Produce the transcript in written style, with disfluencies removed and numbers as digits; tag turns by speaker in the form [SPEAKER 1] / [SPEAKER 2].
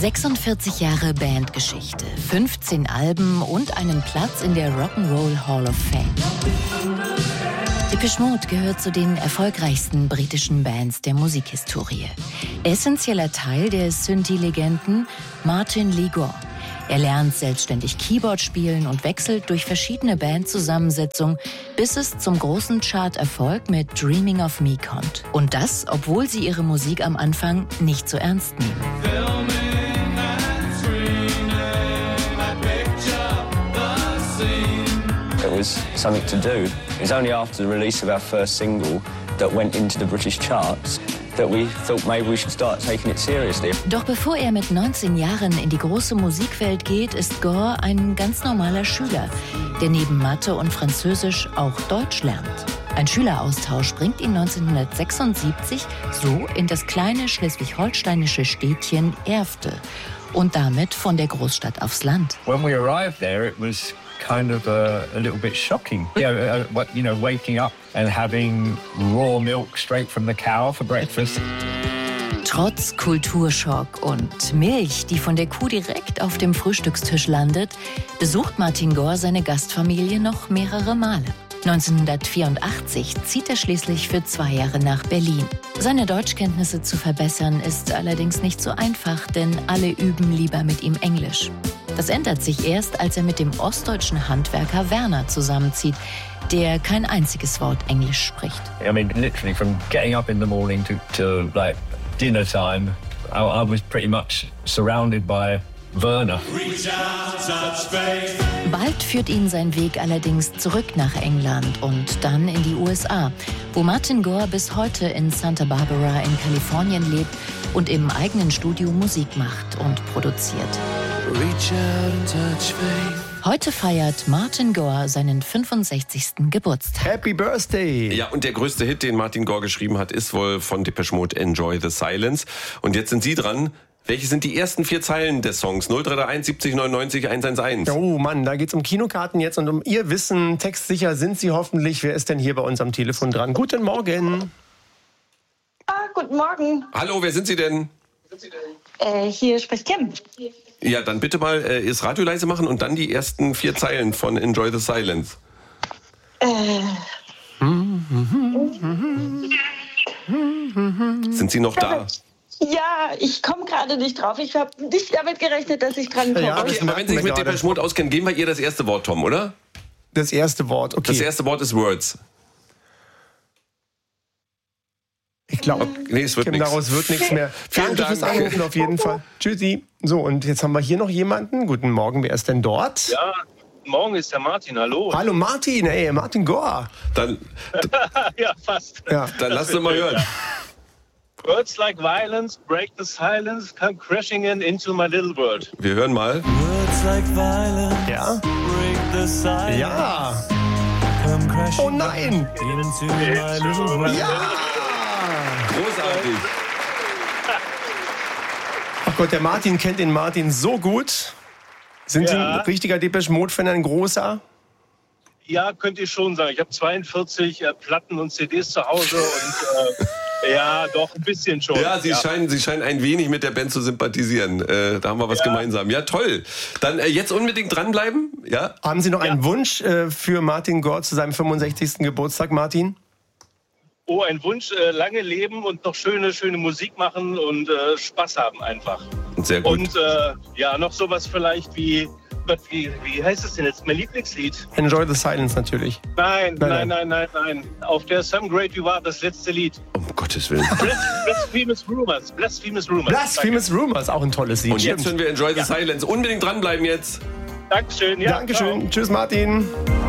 [SPEAKER 1] 46 Jahre Bandgeschichte, 15 Alben und einen Platz in der Rock'n'Roll Hall of Fame. Depeche Mode gehört zu den erfolgreichsten britischen Bands der Musikhistorie. Essentieller Teil der Synthie-Legenden Martin Lee Gore. Er lernt selbstständig Keyboard spielen und wechselt durch verschiedene Bandzusammensetzungen, bis es zum großen Charterfolg mit Dreaming of Me kommt. Und das, obwohl sie ihre Musik am Anfang nicht so ernst nehmen.
[SPEAKER 2] It was something to do. It was only after the release of our first single that went into the British charts that we thought maybe we should start taking it seriously.
[SPEAKER 1] Doch bevor er mit 19 Jahren in die große Musikwelt geht, ist Gore ein ganz normaler Schüler, der neben Mathe und Französisch auch Deutsch lernt. Ein Schüleraustausch bringt ihn 1976 so in das kleine schleswig-holsteinische Städtchen Erfte und damit von der Großstadt aufs Land.
[SPEAKER 3] When we arrived there, it was kind of a little bit shocking. Waking up and having raw milk straight from the cow for breakfast.
[SPEAKER 1] Trotz Kulturschock und Milch, die von der Kuh direkt auf dem Frühstückstisch landet, besucht Martin Gore seine Gastfamilie noch mehrere Male. 1984 zieht er schließlich für 2 Jahre nach Berlin. Seine Deutschkenntnisse zu verbessern ist allerdings nicht so einfach, denn alle üben lieber mit ihm Englisch. Das ändert sich erst, als er mit dem ostdeutschen Handwerker Werner zusammenzieht, der kein einziges Wort Englisch spricht.
[SPEAKER 3] I mean, literally from getting up in the morning to like dinner time, I was pretty much surrounded by Werner.
[SPEAKER 1] Bald führt ihn sein Weg allerdings zurück nach England und dann in die USA, wo Martin Gore bis heute in Santa Barbara in Kalifornien lebt und im eigenen Studio Musik macht und produziert. Heute feiert Martin Gore seinen 65. Geburtstag.
[SPEAKER 4] Happy Birthday!
[SPEAKER 5] Ja, und der größte Hit, den Martin Gore geschrieben hat, ist wohl von Depeche Mode Enjoy the Silence. Und jetzt sind Sie dran. Welche sind die ersten 4 Zeilen des Songs? 0331 70 99 111.
[SPEAKER 4] Oh Mann, da geht's um Kinokarten jetzt und um Ihr Wissen. Textsicher sind Sie hoffentlich. Wer ist denn hier bei uns am Telefon dran? Guten Morgen.
[SPEAKER 6] Guten Morgen.
[SPEAKER 5] Hallo, wer sind Sie denn?
[SPEAKER 6] Hier spricht Kim.
[SPEAKER 5] Ja, dann bitte mal das Radio leise machen und dann die ersten 4 Zeilen von Enjoy the Silence. Sind Sie noch da?
[SPEAKER 6] Ja, ich komme gerade nicht drauf. Ich habe nicht damit gerechnet, dass ich dran komme.
[SPEAKER 4] Ja,
[SPEAKER 5] Okay, aber wenn Sie sich mit Depeche Mode auskennen, geben wir ihr das erste Wort, Tom, oder?
[SPEAKER 4] Das erste Wort, okay.
[SPEAKER 5] Das erste Wort ist Words.
[SPEAKER 4] Ich glaube,
[SPEAKER 5] Nee, es wird nichts.
[SPEAKER 4] daraus wird nichts mehr.
[SPEAKER 5] Vielen
[SPEAKER 4] Danke fürs
[SPEAKER 5] Dank.
[SPEAKER 4] Anrufen auf jeden Fall. Tschüssi. So, und jetzt haben wir hier noch jemanden. Guten Morgen, wer ist denn dort?
[SPEAKER 7] Ja, morgen ist der Martin, hallo.
[SPEAKER 4] Hallo Martin, ey, Martin Gore.
[SPEAKER 5] Dann
[SPEAKER 7] Ja, fast.
[SPEAKER 4] Ja.
[SPEAKER 5] lass uns mal hören.
[SPEAKER 7] Words like violence, break the silence, come crashing into my little world.
[SPEAKER 5] Wir hören mal.
[SPEAKER 4] Ja? Ja. Oh nein. Ja.
[SPEAKER 5] Großartig.
[SPEAKER 4] Ach Gott, der Martin kennt den Martin so gut. Sind Sie ein richtiger Depeche Mode-Fan, ein großer?
[SPEAKER 7] Ja, könnt ihr schon sagen. Ich habe 42 Platten und CDs zu Hause und ja, doch, ein bisschen schon.
[SPEAKER 5] Ja, Sie scheinen ein wenig mit der Band zu sympathisieren. Da haben wir was gemeinsam. Ja, toll. Dann jetzt unbedingt dranbleiben. Ja?
[SPEAKER 4] Haben Sie noch einen Wunsch für Martin Gore zu seinem 65. Geburtstag, Martin?
[SPEAKER 7] Oh, ein Wunsch, lange leben und noch schöne Musik machen und Spaß haben einfach.
[SPEAKER 5] Sehr gut.
[SPEAKER 7] Und noch sowas vielleicht wie heißt es denn jetzt? Mein Lieblingslied?
[SPEAKER 4] Enjoy the Silence natürlich.
[SPEAKER 7] Nein. Auf der Some Great You Are, das letzte Lied.
[SPEAKER 5] Um Gottes Willen.
[SPEAKER 7] Blasphemous Rumors.
[SPEAKER 4] Blasphemous Rumors, auch ein tolles Lied.
[SPEAKER 5] Und jetzt hören wir Enjoy the Silence. Unbedingt dranbleiben jetzt.
[SPEAKER 7] Dankeschön. Ja,
[SPEAKER 4] Dankeschön.
[SPEAKER 7] ciao.
[SPEAKER 4] Tschüss, Martin.